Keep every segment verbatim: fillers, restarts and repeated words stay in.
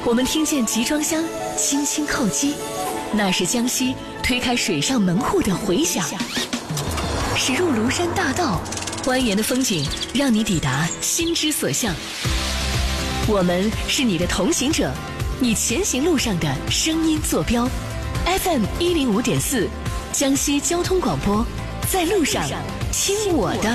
我们听见集装箱轻轻叩击，那是江西推开水上门户的回响。驶入庐山大道，蜿蜒的风景让你抵达心之所向。我们是你的同行者，你前行路上的声音坐标。F M 一零五点四，江西交通广播，在路上听我的。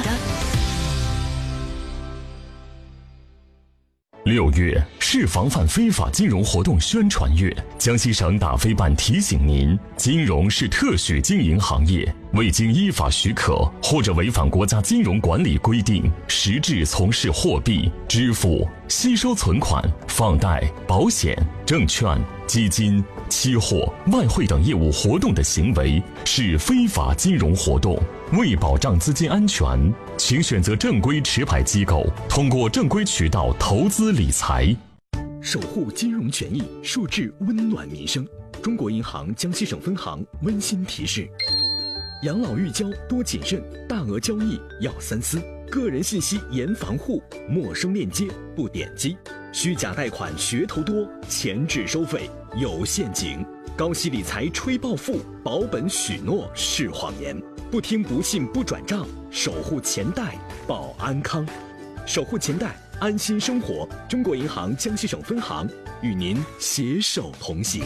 六月是防范非法金融活动宣传月，江西省打非办提醒您：金融是特许经营行业，未经依法许可或者违反国家金融管理规定，实质从事货币、支付、吸收存款、放贷、保险、证券、基金、期货、外汇等业务活动的行为，是非法金融活动。为保障资金安全，请选择正规持牌机构，通过正规渠道投资理财。 守护金融权益，树质温暖民生。中国银行江西省分行温馨提示：养老预交多谨慎，大额交易要三思，个人信息严防护，陌生链接不点击，虚假贷款噱头多，前置收费有陷阱，高息理财吹暴富，保本许诺是谎言，不听不信不转账，守护钱袋保安康，守护钱袋安心生活。中国银行江西省分行与您携手同行。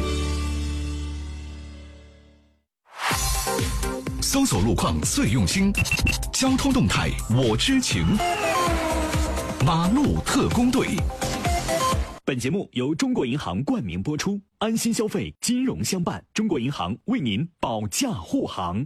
搜索路况最用心，交通动态我知情，马路特工队。 本节目由中国银行冠名播出，安心消费，金融相伴，中国银行为您保驾护航。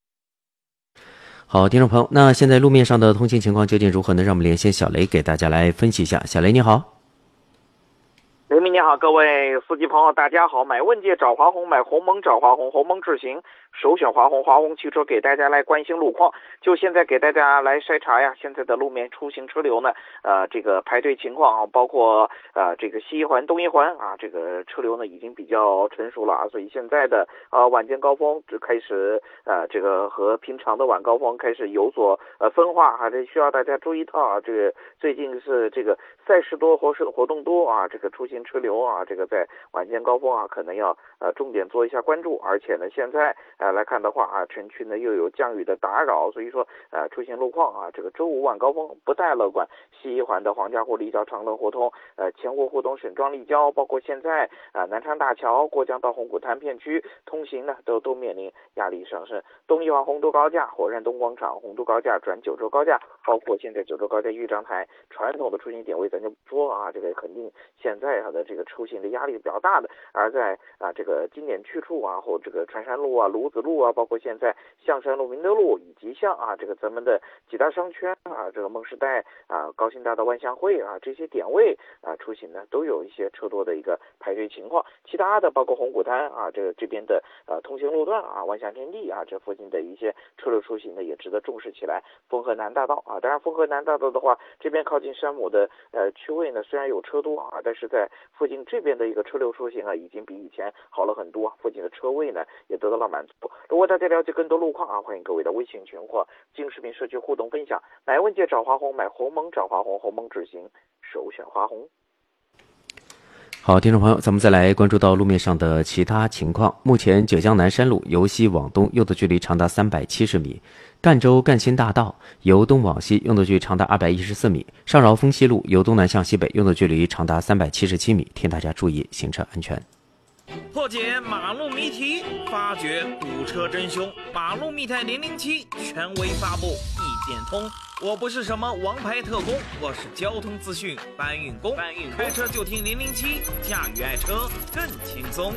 好，听众朋友，那现在路面上的通行情况究竟如何呢？让我们连线小雷给大家来分析一下。小雷你好。 雷鸣你好，各位司机朋友大家好。买问界找华虹，买鸿蒙找华虹，鸿蒙智行首选华虹，华虹汽车给大家来关心路况。就现在给大家来筛查呀，现在的路面出行车流呢，呃，这个排队情况啊，包括呃这个西一环、东一环啊，这个车流呢已经比较成熟了啊，所以现在的呃晚间高峰就开始呃这个和平常的晚高峰开始有所呃分化啊，这需要大家注意到啊，这个最近是这个赛事多活活动多啊，这个出行车流啊，这个在晚间高峰啊，可能要呃重点做一下关注，而且呢，现在呃来看的话啊，城区呢又有降雨的打扰，所以说呃出行路况啊，这个周五晚高峰不太乐观。西一环的黄家湖立交长乐互通、呃前湖互通沈庄立交，包括现在啊、呃、南昌大桥过江到红谷滩片区通行呢都都面临压力上升。东一环洪都高架、火山东广场、洪都高架转九州高架，包括现在九州高架豫章台传统的出行点位，咱就不说啊，这个肯定现在它的这个出行的压力比较大的。而在啊这个经典去处啊，或这个船山路啊、卢子路啊，包括现在象山路、明德路，以及像啊这个咱们的几大商圈啊，这个梦时代啊、高新大道、万象汇啊这些点位啊出行呢，都有一些车多的一个排队情况。其他的包括红谷滩啊，这个这边的呃通行路段啊，万象天地啊，这附近的一些车流出行呢，也值得重视起来。丰河南大道啊，当然丰河南大道的话，这边靠近山姆的呃区位呢，虽然有车多啊，但是在附近这边的一个车流出行啊，已经比以前好了很多，附近的车位呢也得到了满足。如果大家了解更多路况啊，欢迎各位的微信群或经视频社区互动分享。买问界找华虹，买鸿蒙找华虹，鸿蒙智行首选华虹。 好，听众朋友，咱们再来关注到路面上的其他情况。目前九江南山路由西往东用的距离长达三百七十米，赣州赣新大道由东往西用的距离长达二百一十四米，上饶丰西路由东南向西北用的距离长达三百七十七米，请大家注意行车安全。 破解马路谜题，发掘堵车真凶，马路密探零零七权威发布，一点通。我不是什么王牌特工，我是交通资讯搬运工。搬运开车就听零零七，驾驭爱车更轻松。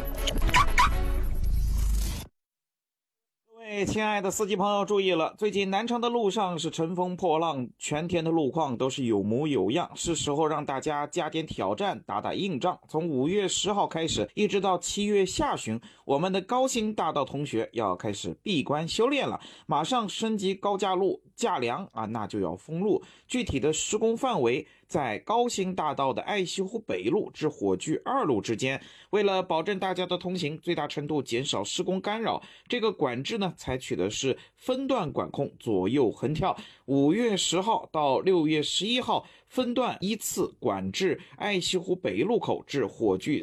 各位亲爱的司机朋友注意了，最近南昌的路上是乘风破浪，全天的路况都是有模有样，是时候让大家加点挑战，打打硬仗。从五月十号开始，一直到七月下旬，我们的高新大道同学要开始闭关修炼了，马上升级高架路架梁啊，那就要封路。具体的施工范围在高新大道的爱西湖北路至火炬二路之间。为了保证大家的通行，最大程度减少施工干扰，这个管制呢采取的是分段管控，左右横跳。五月十号到六月十一号分段依次管制爱西湖北路口至火炬